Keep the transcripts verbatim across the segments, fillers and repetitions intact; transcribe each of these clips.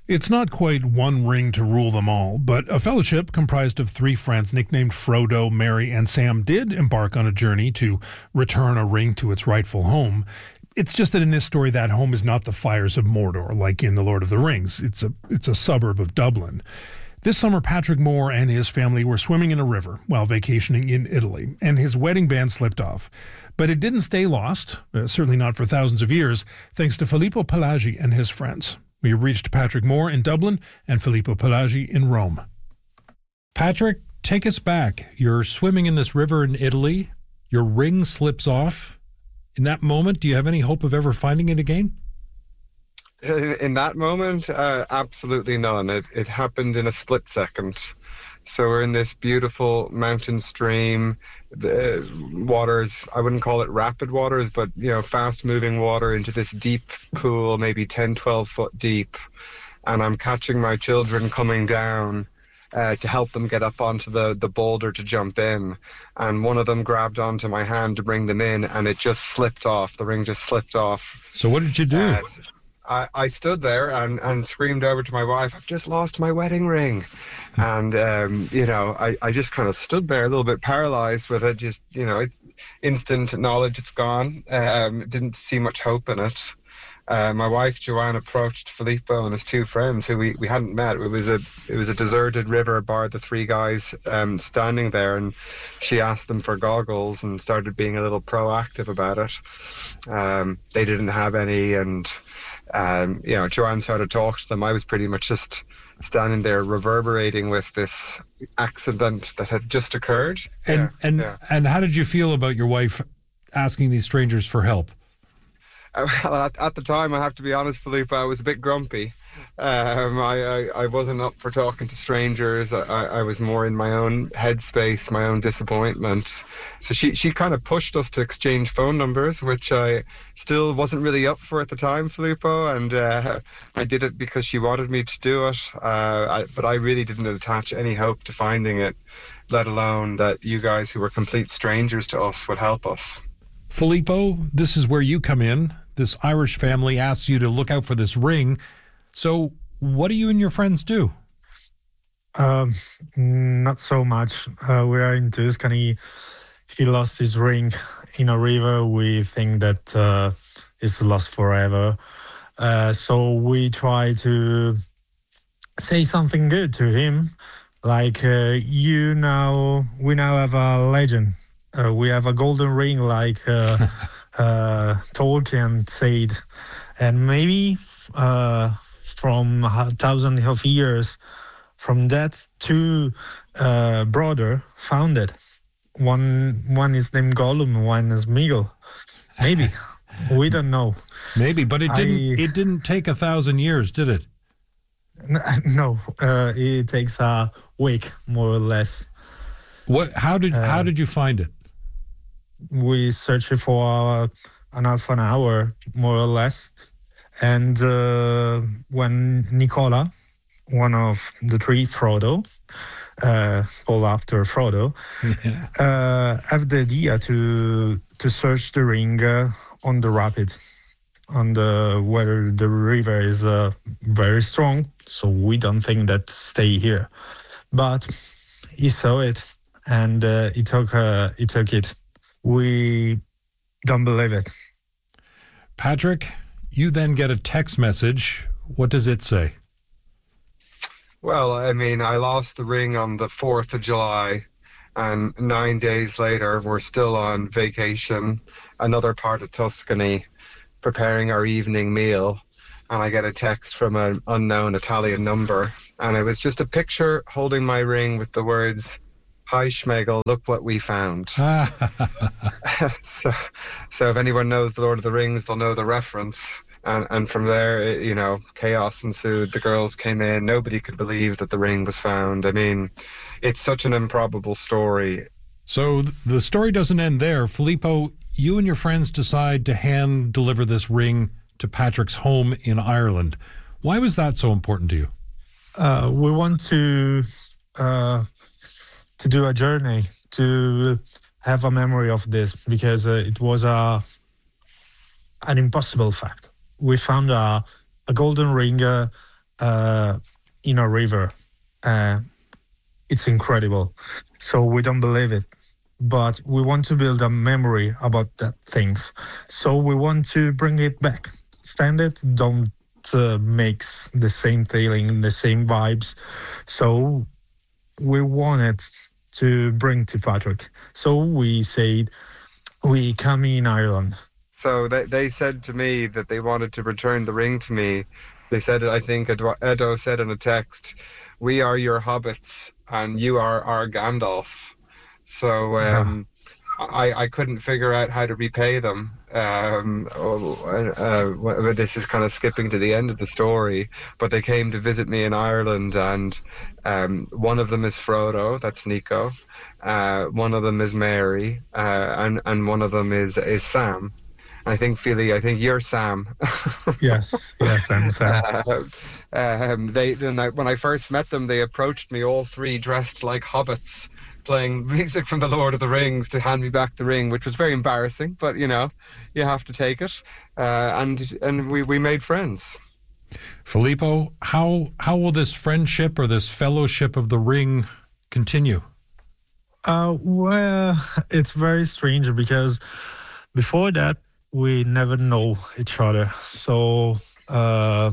It's not quite one ring to rule them all, but a fellowship comprised of three friends nicknamed Frodo, Merry, and Sam did embark on a journey to return a ring to its rightful home. It's just that in this story, that home is not the fires of Mordor, like in The Lord of the Rings. It's a it's a suburb of Dublin. This summer, Patrick Moore and his family were swimming in a river while vacationing in Italy, and his wedding band slipped off. But it didn't stay lost, uh, certainly not for thousands of years, thanks to Filippo Pelagi and his friends. We reached Patrick Moore in Dublin and Filippo Pelagi in Rome. Patrick, take us back. You're swimming in this river in Italy. Your ring slips off. In that moment, do you have any hope of ever finding it again? In that moment, uh, absolutely none. It, it happened in a split second. So we're in this beautiful mountain stream. The waters, I wouldn't call it rapid waters, but, you know, fast-moving water into this deep pool, maybe ten, twelve foot deep. And I'm catching my children coming down uh, to help them get up onto the, the boulder to jump in. And one of them grabbed onto my hand to bring them in, and it just slipped off. The ring just slipped off. So what did you do? Uh, I, I stood there and, and screamed over to my wife, I've just lost my wedding ring. And, um, you know, I, I just kind of stood there a little bit paralyzed with it, just, you know, instant knowledge it's gone. Um, didn't see much hope in it. Uh, my wife, Joanne, approached Filippo and his two friends who we, we hadn't met. It was a it was a deserted river, bar the three guys um, standing there, and she asked them for goggles and started being a little proactive about it. Um, they didn't have any, and... Um, you know, Joanne started to talk to them. I was pretty much just standing there reverberating with this accident that had just occurred. And yeah, and yeah. and how did you feel about your wife asking these strangers for help? Well, at, at the time, I have to be honest, Filippo, I was a bit grumpy. Um, I, I, I wasn't up for talking to strangers. I, I was more in my own headspace, my own disappointment. So she, she kind of pushed us to exchange phone numbers, which I still wasn't really up for at the time, Filippo. And uh, I did it because she wanted me to do it. Uh, I, but I really didn't attach any hope to finding it, let alone that you guys who were complete strangers to us would help us. Filippo, this is where you come in. This Irish family asks you to look out for this ring. So what do you and your friends do? Um, not so much. Uh, we are in Tuscany. He lost his ring in a river. We think that uh, it's lost forever. Uh, so we try to say something good to him. Like, uh, you now, we now have a legend. Uh, we have a golden ring, like uh, uh, Tolkien said. And maybe uh, from a thousand of years, from that two uh, brother found it. One one is named Gollum, one is Smeagol. Maybe. We don't know. Maybe, but it didn't I, it didn't take a thousand years, did it? No, uh, it takes a week, more or less. What? How did uh, how did you find it? We searched for uh, an half an hour, more or less. And uh, when Nicola, one of the three, Frodo, uh, called after Frodo, yeah. uh, have the idea to to search the ring uh, on the rapids, on the where the river is uh, very strong. So we don't think that stay here, but he saw it and uh, he took uh, he took it. We don't believe it. Patrick, you then get a text message. What does it say? Well, I mean, I lost the ring on the fourth of July, and nine days later, we're still on vacation, another part of Tuscany, preparing our evening meal, and I get a text from an unknown Italian number, and it was just a picture holding my ring with the words, "Hi, Schmegel, look what we found." so, so if anyone knows The Lord of the Rings, they'll know the reference. And, and from there, you know, chaos ensued. The girls came in. Nobody could believe that the ring was found. I mean, it's such an improbable story. So the story doesn't end there. Filippo, you and your friends decide to hand deliver this ring to Patrick's home in Ireland. Why was that so important to you? Uh, we want to uh, to do a journey, to have a memory of this, because uh, it was a an impossible fact. We found a, a golden ring uh, uh, in a river. Uh, it's incredible. So we don't believe it, but we want to build a memory about that things. So we want to bring it back. Stand it, don't uh, mix the same feeling, the same vibes. So we wanted to bring to Patrick. So we said, we come in Ireland. So they, they said to me that they wanted to return the ring to me. They said, I think Edo, Edo said in a text, we are your hobbits and you are our Gandalf. So um, yeah. I, I couldn't figure out how to repay them. Um, uh, this is kind of skipping to the end of the story, but they came to visit me in Ireland, and um, one of them is Frodo, that's Nico. Uh, one of them is Mary, uh, and, and one of them is, is Sam. I think, Philly, I think you're Sam. Yes, yes, I'm Sam. Uh, um, they, when I, when I first met them, they approached me all three dressed like hobbits, playing music from The Lord of the Rings to hand me back the ring, which was very embarrassing, but, you know, you have to take it. Uh, and and we, we made friends. Filippo, how, how will this friendship or this fellowship of the ring continue? Uh, well, it's very strange because before that, we never know each other. So uh,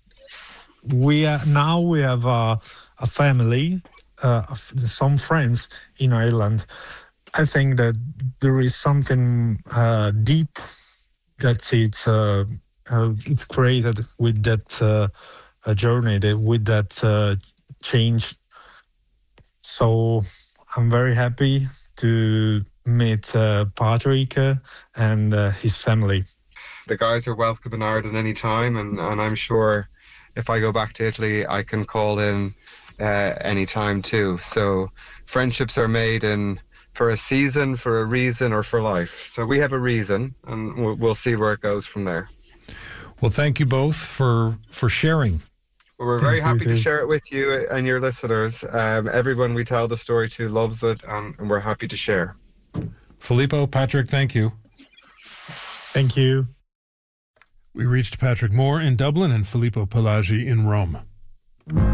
we are, now we have a, a family, uh, some friends in Ireland. I think that there is something uh, deep that it's uh, uh, it's created with that uh, journey, that, with that uh, change. So I'm very happy to meet uh, Patrick uh, and uh, his family. The guys are welcome in Ireland any time, and, and I'm sure if I go back to Italy, I can call in uh, any time too. So friendships are made in for a season, for a reason, or for life. So we have a reason, and we'll, we'll see where it goes from there. Well, thank you both for, for sharing. Well, we're very happy to share it with you and your listeners. Um, everyone we tell the story to loves it, and, and we're happy to share. Filippo, Patrick, thank you. Thank you. We reached Patrick Moore in Dublin and Filippo Palagi in Rome.